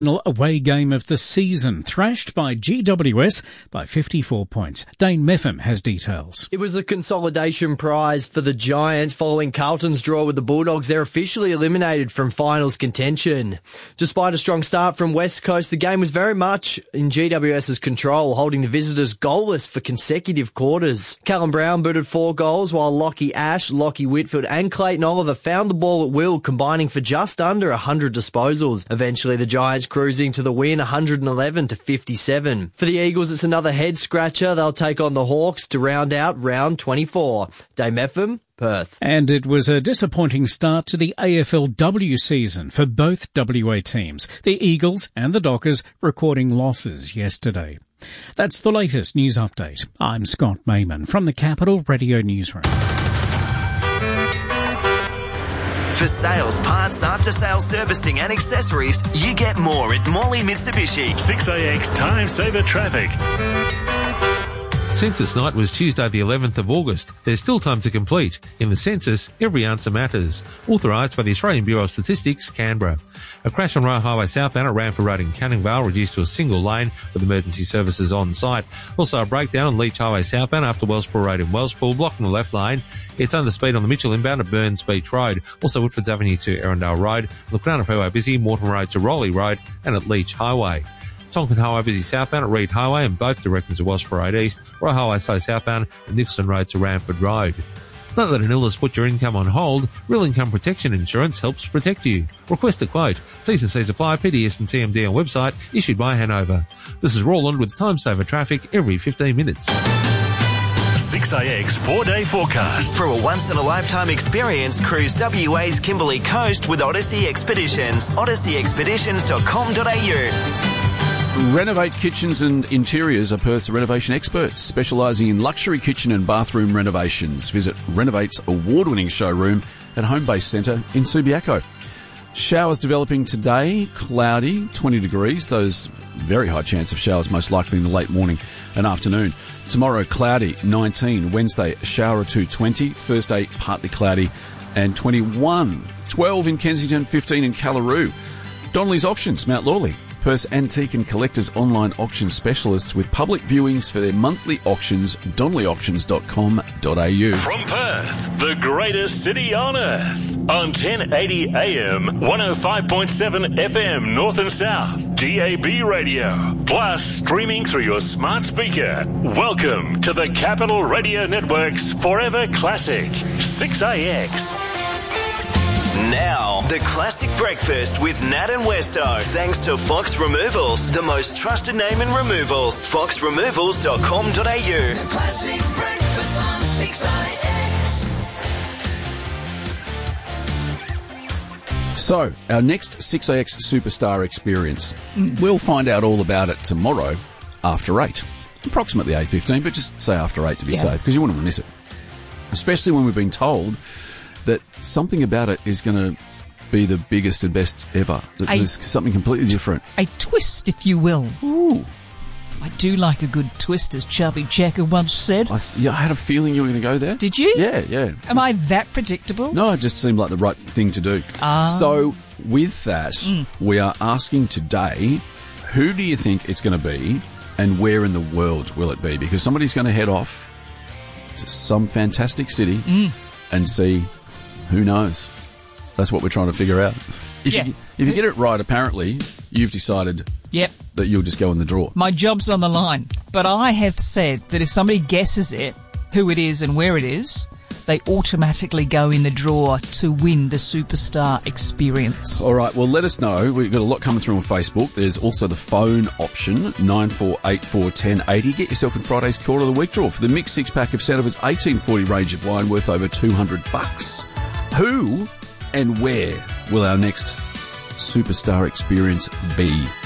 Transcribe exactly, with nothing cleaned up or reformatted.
Away game of the season, thrashed by G W S by fifty-four points. Dane Meffam has details. It was a consolidation prize for the Giants following Carlton's draw with the Bulldogs. They're officially eliminated from finals contention. Despite a strong start from West Coast, the game was very much in GWS's control, holding the visitors goalless for consecutive quarters. Callum Brown booted four goals, while Lockie Ash, Lockie Whitfield and Clayton Oliver found the ball at will, combining for just under one hundred disposals. Eventually, the Giants cruising to the win, one hundred eleven to fifty-seven. For the Eagles, it's another head-scratcher. They'll take on the Hawks to round out round twenty-four. Dame Ephraim, Perth. And it was a disappointing start to the A F L W season for both W A teams. The Eagles and the Dockers recording losses yesterday. That's the latest news update. I'm Scott Mayman from the Capital Radio Newsroom. For sales, parts, after-sales servicing and accessories, you get more at Morley Mitsubishi. six A X Time Saver Traffic. Census night was Tuesday the eleventh of August. There's still time to complete. In the census, every answer matters. Authorised by the Australian Bureau of Statistics, Canberra. A crash on Royal Highway southbound at Ranford Road in Canning Vale reduced to a single lane with emergency services on site. Also a breakdown on Leach Highway southbound after Wellspool Road in Wellspool, blocking the left lane. It's under speed on the Mitchell inbound at Burns Beach Road. Also Woodfords Avenue to Erindale Road. Lucana Freeway busy, Mortimer Road to Rowley Road and at Leach Highway. Tonkin Highway busy southbound at Reed Highway and both directions to Wellspool Road East. Royal Highway slow southbound at Nicholson Road to Ranford Road. Don't let an illness put your income on hold. Real Income Protection Insurance helps protect you. Request a quote. T's and C's apply. P D S and T M D on website. Issued by Hanover. This is Roland with Time Saver Traffic every fifteen minutes. six A X four-day forecast. For a once-in-a-lifetime experience, cruise W A's Kimberley Coast with Odyssey Expeditions. odyssey expeditions dot com dot a u. Renovate Kitchens and Interiors are Perth's renovation experts, specialising in luxury kitchen and bathroom renovations. Visit Renovate's award-winning showroom at Homebase Centre in Subiaco. Showers developing today, cloudy, twenty degrees. Those very high chance of showers most likely in the late morning and afternoon. Tomorrow, cloudy, nineteen. Wednesday, a shower or two, twenty. Thursday, partly cloudy and twenty-one. twelve in Kensington, fifteen in Callaroo. Donnelly's Auctions, Mount Lawley. Perth's antique and collectors online auction specialist with public viewings for their monthly auctions, donnelly auctions dot com dot a u. From Perth, the greatest city on earth. On ten eighty A M, one oh five point seven F M North and South, D A B radio, plus streaming through your smart speaker. Welcome to the Capital Radio Network's Forever Classic, six A X. Now, the classic breakfast with Nat and Westo. Thanks to Fox Removals, the most trusted name in removals. fox removals dot com dot a u. The classic breakfast on six A X. So, our next six A X Superstar experience. We'll find out all about it tomorrow after eight. Approximately eight fifteen, but just say after eight to be yeah. safe, because you wouldn't want to miss it. Especially when we've been told that something about it is going to be the biggest and best ever. That a, there's something completely different. A twist, if you will. Ooh. I do like a good twist, as Chubby Checker once said. I, th- yeah, I had a feeling you were going to go there. Did you? Yeah, yeah. Am I that predictable? No, it just seemed like the right thing to do. Ah. So, with that, mm. we are asking today, who do you think it's going to be and where in the world will it be? Because somebody's going to head off to some fantastic city mm. and see... Who knows? That's what we're trying to figure out. If, yeah. you, if you get it right, apparently, you've decided yep. that you'll just go in the draw. My job's on the line. But I have said that if somebody guesses it, who it is and where it is, they automatically go in the draw to win the Superstar experience. All right, well, let us know. We've got a lot coming through on Facebook. There's also the phone option, nine four eight four, one zero eight zero. Get yourself in Friday's Quarter of the Week draw for the mixed six-pack of Santa's eighteen forty range of wine worth over two hundred bucks. Who and where will our next Superstar experience be?